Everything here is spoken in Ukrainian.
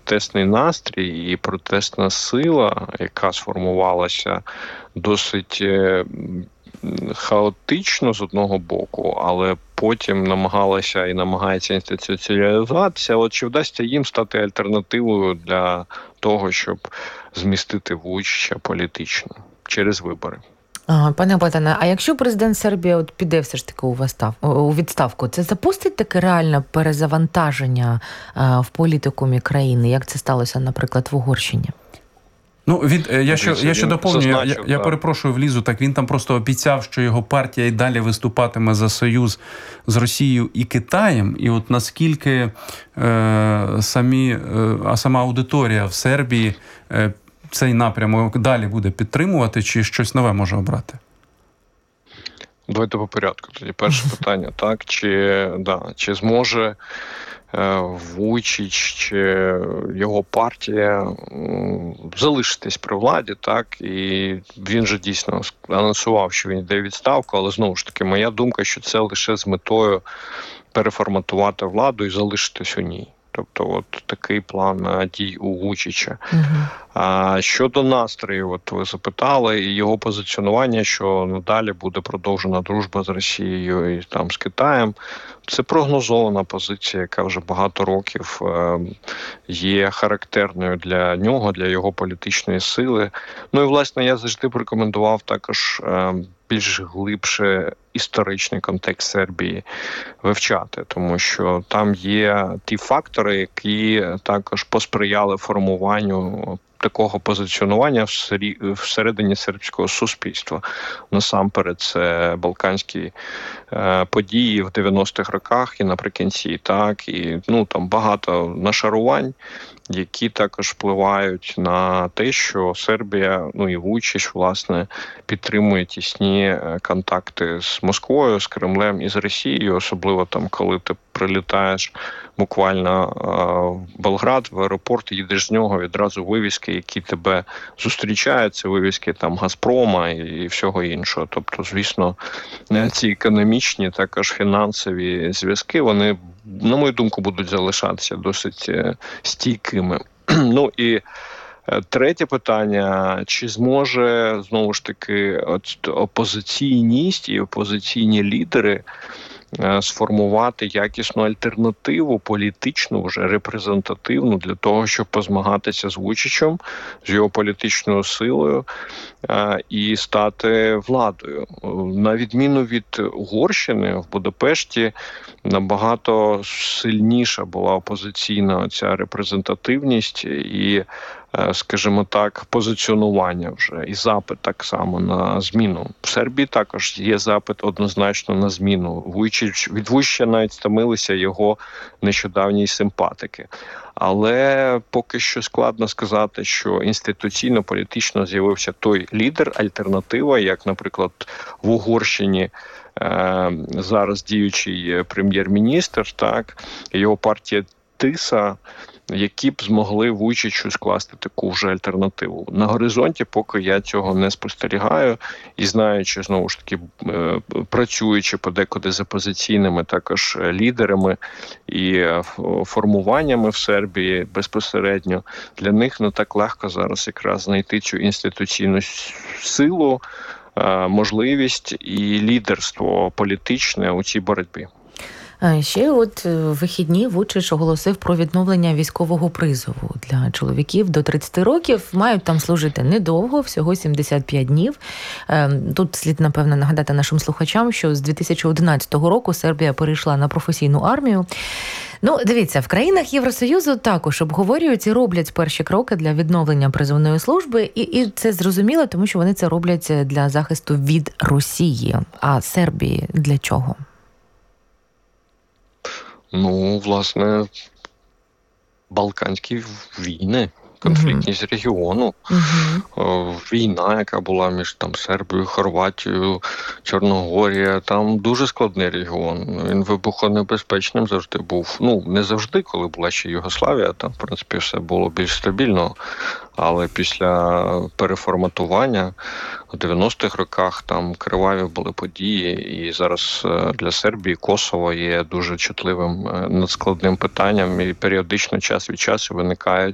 протестний настрій і протестна сила, яка сформувалася досить хаотично з одного боку, але потім намагалася і намагається інституціалізуватися. От чи вдасться їм стати альтернативою для того, щоб змістити Вучича політично через вибори? Пане Богдане, а якщо президент Сербії піде все ж таки у відставку, це запустить таке реальне перезавантаження в політикумі країни, як це сталося, наприклад, в Угорщині? Я ще доповню, я перепрошую, влізу, так він там просто обіцяв, що його партія й далі виступатиме за союз з Росією і Китаєм, і от наскільки сама аудиторія в Сербії цей напрямок далі буде підтримувати, чи щось нове може обрати? Давайте по порядку. Тоді перше питання, так? Чи зможе Вучич чи його партія залишитись при владі, так? І він же дійсно анонсував, що він йде у відставку, але знову ж таки, моя думка, що це лише з метою переформатувати владу і залишитись у ній. Тобто от такий план дій у Вучича. А щодо настрою, от ви запитали, і його позиціонування, що надалі буде продовжена дружба з Росією і там з Китаєм. Це прогнозована позиція, яка вже багато років є характерною для нього, для його політичної сили. Ну і, власне, я завжди б рекомендував також більш глибше історичний контекст Сербії вивчати, тому що там є ті фактори, які також посприяли формуванню такого позиціонування всередині сербського суспільства. Насамперед, це балканські події в 90-х роках і наприкінці, так, і там багато нашарувань, які також впливають на те, що Сербія, і Вучич, власне, підтримує тісні контакти з Москвою, з Кремлем і з Росією, особливо там, коли ти прилітаєш буквально в Белград, в аеропорт, їдеш з нього, відразу вивіски, які тебе зустрічають, це вивіски там Газпрома і всього іншого. Тобто, звісно, ці економічні, також фінансові зв'язки, вони, на мою думку, будуть залишатися досить стійкими. Ну і третє питання, чи зможе, знову ж таки, опозиційність і опозиційні лідери сформувати якісну альтернативу політичну, вже репрезентативну, для того, щоб позмагатися з Вучичем, з його політичною силою і стати владою. На відміну від Угорщини, в Будапешті набагато сильніша була опозиційна ця репрезентативність і, скажімо так, позиціонування вже, і запит так само на зміну. В Сербії також є запит однозначно на зміну. Від Вучича навіть стомилися його нещодавні симпатики. Але поки що складно сказати, що інституційно-політично з'явився той лідер, альтернатива, як, наприклад, в Угорщині зараз діючий прем'єр-міністр, так, його партія Тиса, які б змогли Вучичу скласти таку вже альтернативу. На горизонті поки я цього не спостерігаю і знаючи, знову ж таки, працюючи подекуди з опозиційними також лідерами і формуваннями в Сербії безпосередньо, для них не так легко зараз якраз знайти цю інституційну силу, можливість і лідерство політичне у цій боротьбі. Ще вихідні Вучич оголосив про відновлення військового призову для чоловіків до 30 років. Мають там служити недовго, всього 75 днів. Тут слід, напевно, нагадати нашим слухачам, що з 2011 року Сербія перейшла на професійну армію. Дивіться, в країнах Євросоюзу також обговорюють і роблять перші кроки для відновлення призовної служби. І це зрозуміло, тому що вони це роблять для захисту від Росії. А Сербії для чого? Власне, балканські війни, конфліктність регіону, війна, яка була між Сербією, Хорватією, Чорногорією, там дуже складний регіон. Він вибухонебезпечним завжди був. Не завжди, коли була ще Югославія, там, в принципі, все було більш стабільно. Але після переформатування у 90-х роках там криваві були події, і зараз для Сербії Косово є дуже чутливим надскладним питанням, і періодично час від часу виникають